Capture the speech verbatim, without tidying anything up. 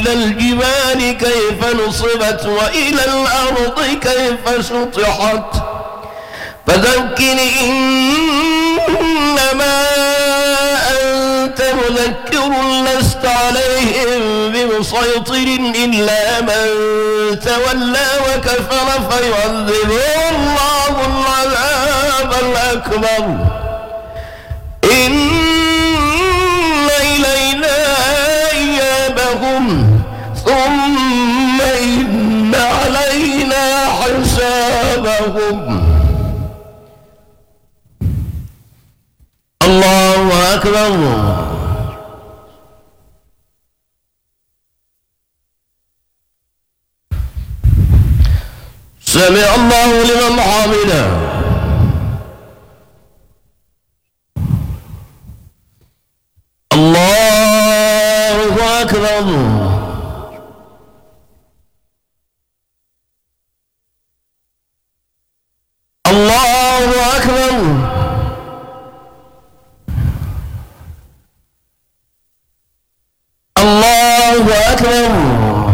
إلى الجبال كيف نصبت وإلى الأرض كيف سطحت فذكر إنما أنت مذكر لست عليهم بمسيطر إلا من تولى وكفر فيعذبه الله العذاب الأكبر إن إلينا إيابهم ثم إن علينا حسابهم. الله أكبر. سمع الله لمن حمده. الله أكبر. الله أكبر. الله أكبر.